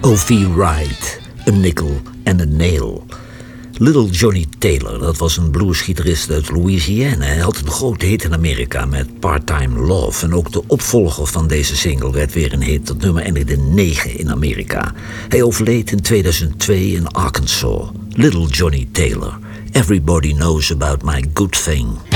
O.V. Wright, A Nickel and a Nail. Little Johnny Taylor, dat was een bluesgitarist uit Louisiana. Hij had een grote hit in Amerika met Part-Time Love. En ook de opvolger van deze single werd weer een hit. Dat nummer eindigde 9 in Amerika. Hij overleed in 2002 in Arkansas. Little Johnny Taylor. Everybody knows about my good thing.